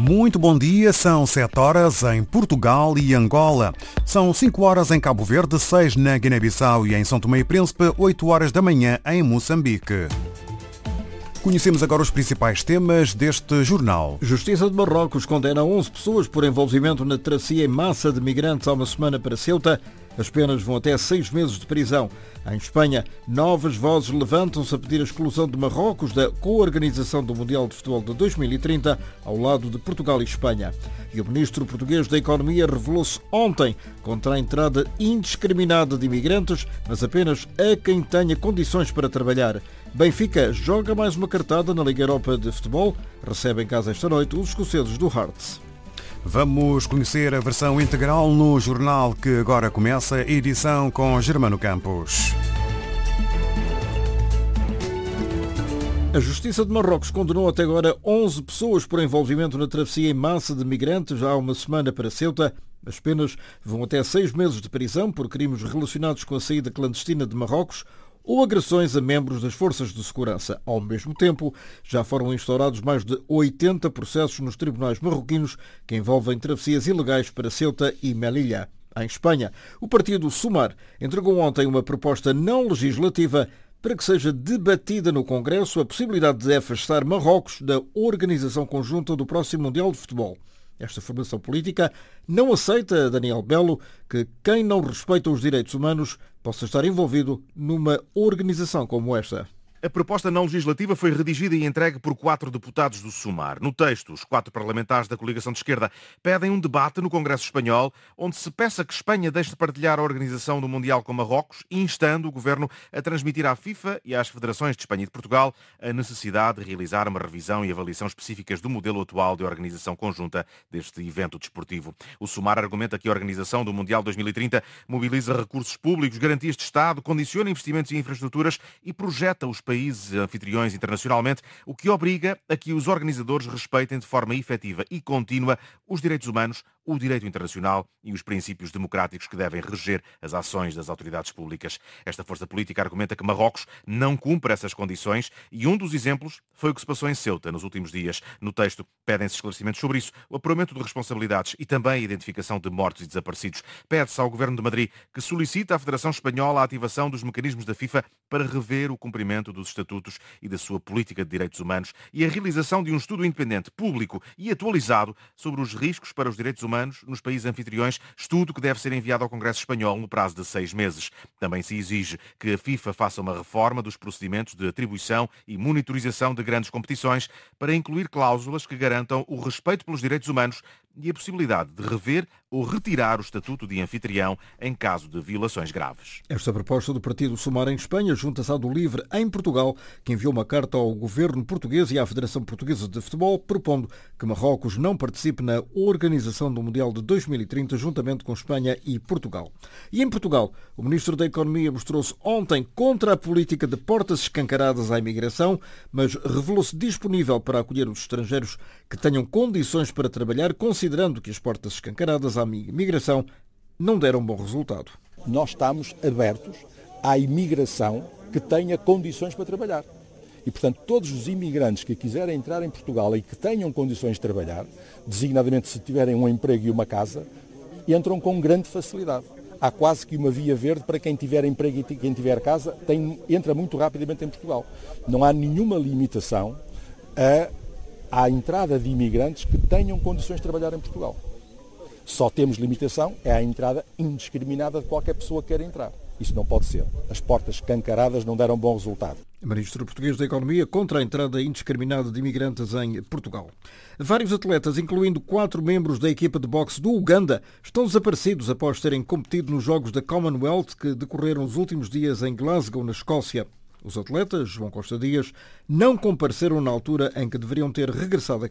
Muito bom dia, são 7 horas em Portugal e Angola. São 5 horas em Cabo Verde, 6 na Guiné-Bissau e em São Tomé e Príncipe, 8 horas da manhã em Moçambique. Conhecemos agora os principais temas deste jornal. Justiça de Marrocos condena 11 pessoas por envolvimento na travessia em massa de migrantes há uma semana para Ceuta. As penas vão até 6 meses de prisão. Em Espanha, novas vozes levantam-se a pedir a exclusão de Marrocos da coorganização do Mundial de Futebol de 2030, ao lado de Portugal e Espanha. E o ministro português da Economia revelou-se ontem contra a entrada indiscriminada de imigrantes, mas apenas a quem tenha condições para trabalhar. Benfica joga mais uma cartada na Liga Europa de Futebol. Recebe em casa esta noite os escoceses do Hearts. Vamos conhecer a versão integral no jornal que agora começa, a edição com Germano Campos. A Justiça de Marrocos condenou até agora 11 pessoas por envolvimento na travessia em massa de migrantes há uma semana para Ceuta. As penas vão até 6 meses de prisão por crimes relacionados com a saída clandestina de Marrocos ou agressões a membros das forças de segurança. Ao mesmo tempo, já foram instaurados mais de 80 processos nos tribunais marroquinos que envolvem travessias ilegais para Ceuta e Melilla. Em Espanha, o partido Sumar entregou ontem uma proposta não legislativa para que seja debatida no Congresso a possibilidade de afastar Marrocos da organização conjunta do próximo Mundial de Futebol. Esta formação política não aceita, Daniel Belo, que quem não respeita os direitos humanos possa estar envolvido numa organização como esta. A proposta não legislativa foi redigida e entregue por 4 deputados do Sumar. No texto, os 4 parlamentares da coligação de esquerda pedem um debate no Congresso espanhol, onde se peça que Espanha deixe de partilhar a organização do Mundial com Marrocos, instando o governo a transmitir à FIFA e às federações de Espanha e de Portugal a necessidade de realizar uma revisão e avaliação específicas do modelo atual de organização conjunta deste evento desportivo. O Sumar argumenta que a organização do Mundial 2030 mobiliza recursos públicos, garantias de Estado, condiciona investimentos e infraestruturas e projeta os países anfitriões internacionalmente, o que obriga a que os organizadores respeitem de forma efetiva e contínua os direitos humanos, o direito internacional e os princípios democráticos que devem reger as ações das autoridades públicas. Esta força política argumenta que Marrocos não cumpre essas condições e um dos exemplos foi o que se passou em Ceuta nos últimos dias. No texto pedem-se esclarecimentos sobre isso, o apuramento de responsabilidades e também a identificação de mortos e desaparecidos. Pede-se ao Governo de Madrid que solicite à Federação Espanhola a ativação dos mecanismos da FIFA para rever o cumprimento dos estatutos e da sua política de direitos humanos e a realização de um estudo independente, público e atualizado sobre os riscos para os direitos humanos nos países anfitriões, estudo que deve ser enviado ao Congresso espanhol no prazo de 6 meses. Também se exige que a FIFA faça uma reforma dos procedimentos de atribuição e monitorização de grandes competições para incluir cláusulas que garantam o respeito pelos direitos humanos e a possibilidade de rever ou retirar o estatuto de anfitrião em caso de violações graves. Esta proposta do partido Sumar em Espanha junta-se à do Livre em Portugal, que enviou uma carta ao governo português e à Federação Portuguesa de Futebol, propondo que Marrocos não participe na organização do Mundial de 2030, juntamente com Espanha e Portugal. E em Portugal, o ministro da Economia mostrou-se ontem contra a política de portas escancaradas à imigração, mas revelou-se disponível para acolher os estrangeiros que tenham condições para trabalhar, considerando que as portas escancaradas à migração não deram bom resultado. Nós estamos abertos à imigração que tenha condições para trabalhar. E, portanto, todos os imigrantes que quiserem entrar em Portugal e que tenham condições de trabalhar, designadamente se tiverem um emprego e uma casa, entram com grande facilidade. Há quase que uma via verde para quem tiver emprego e quem tiver casa, entra muito rapidamente em Portugal. Não há nenhuma limitação à entrada de imigrantes que tenham condições de trabalhar em Portugal. Só temos limitação à entrada indiscriminada de qualquer pessoa que queira entrar. Isso não pode ser. As portas escancaradas não deram bom resultado. Ministro português da Economia contra a entrada indiscriminada de imigrantes em Portugal. Vários atletas, incluindo 4 membros da equipa de boxe do Uganda, estão desaparecidos após terem competido nos Jogos da Commonwealth que decorreram os últimos dias em Glasgow, na Escócia. Os atletas, João Costa Dias, não compareceram na altura em que deveriam ter regressado a